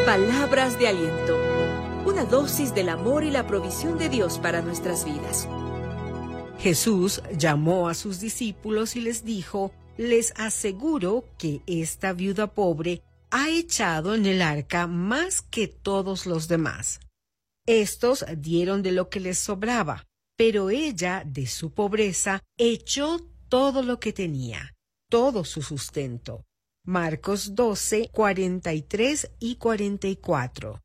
Palabras de aliento. Una dosis del amor y la provisión de Dios para nuestras vidas. Jesús llamó a sus discípulos y les dijo: les aseguro que esta viuda pobre ha echado en el arca más que todos los demás. Estos dieron de lo que les sobraba, pero ella, de su pobreza, echó todo lo que tenía, todo su sustento. Marcos 12, 43 y 44.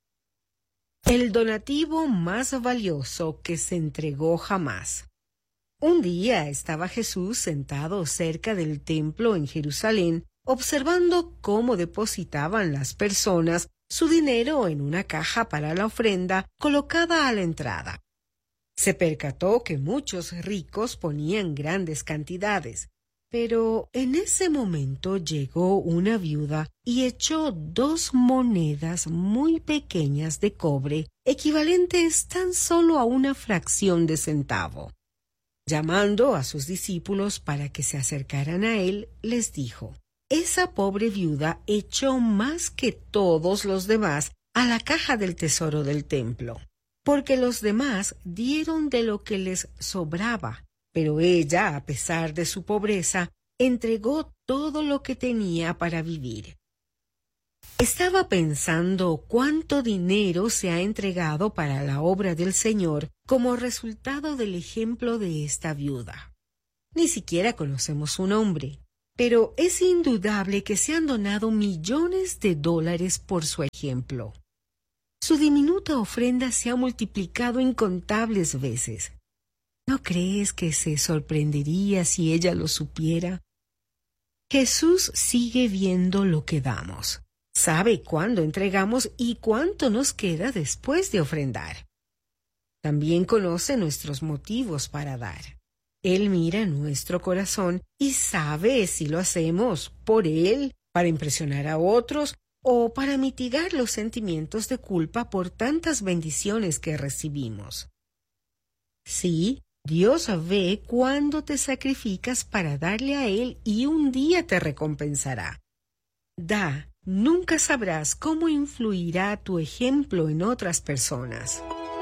El donativo más valioso que se entregó jamás. Un día estaba Jesús sentado cerca del templo en Jerusalén, observando cómo depositaban las personas su dinero en una caja para la ofrenda colocada a la entrada. Se percató que muchos ricos ponían grandes cantidades, pero en ese momento llegó una viuda y echó 2 monedas muy pequeñas de cobre, equivalentes tan solo a una fracción de centavo. Llamando a sus discípulos para que se acercaran a él, les dijo: esa pobre viuda echó más que todos los demás a la caja del tesoro del templo, porque los demás dieron de lo que les sobraba, pero ella, a pesar de su pobreza, entregó todo lo que tenía para vivir. Estaba pensando cuánto dinero se ha entregado para la obra del Señor como resultado del ejemplo de esta viuda. Ni siquiera conocemos su nombre, pero es indudable que se han donado millones de dólares por su ejemplo. Su diminuta ofrenda se ha multiplicado incontables veces. ¿No crees que se sorprendería si ella lo supiera? Jesús sigue viendo lo que damos. Sabe cuándo entregamos y cuánto nos queda después de ofrendar. También conoce nuestros motivos para dar. Él mira nuestro corazón y sabe si lo hacemos por Él, para impresionar a otros o para mitigar los sentimientos de culpa por tantas bendiciones que recibimos. Sí, Dios ve cuándo te sacrificas para darle a Él y un día te recompensará. Da, nunca sabrás cómo influirá tu ejemplo en otras personas.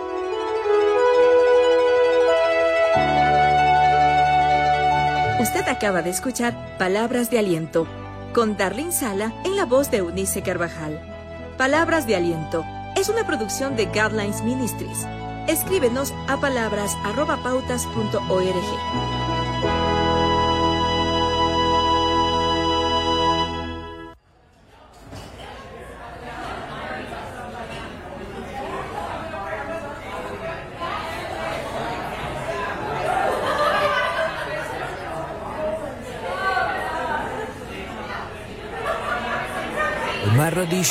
Usted acaba de escuchar Palabras de Aliento, con Darlene Sala en la voz de Eunice Carvajal. Palabras de Aliento es una producción de Guidelines Ministries. Escríbenos a palabras@pautas.org. Omar Radish